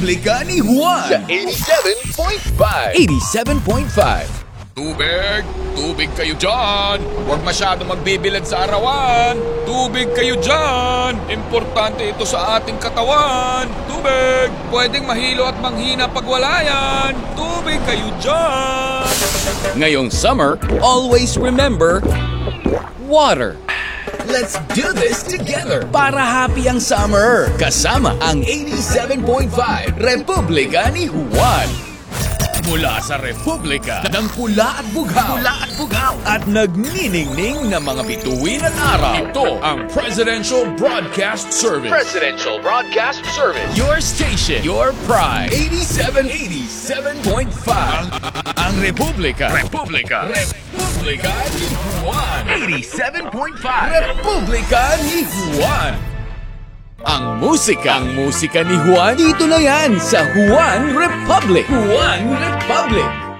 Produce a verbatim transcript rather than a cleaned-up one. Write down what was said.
Republika ni Juan Sa eighty-seven point five. eighty-seven point five. Tubig! Tubig kayo dyan! Huwag masyado magbibilad sa arawan! Tubig kayo dyan! Importante ito sa ating katawan! Tubig! Pwedeng mahilo at manghina pag wala yan! Tubig kayo dyan! Ngayong summer, always remember water. Let's do this together para happy ang summer. Kasama ang eighty-seven point five Republika ni Juan. Mula sa Republika ng pula at bughaw. Pula at bughaw. At nagniningning na mga bituin at araw. Ito ang Presidential Broadcast Service. Presidential Broadcast Service. Your station, your pride. eighty-seven, eighty-seven point five. Ang Republika. Republika. Republika ni Juan. eighty-seven point five. Republika ni Juan. Ang musika, ang musika ni Juan, dito na yan sa Juan Republic. Juan Republic.